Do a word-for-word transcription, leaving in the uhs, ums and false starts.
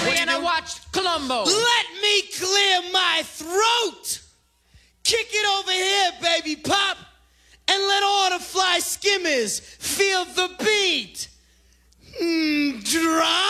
Movie and I watched Columbo. Let me clear my throat. Kick it over here, baby pop, and let all the fly skimmers feel the beat. Mm, drop.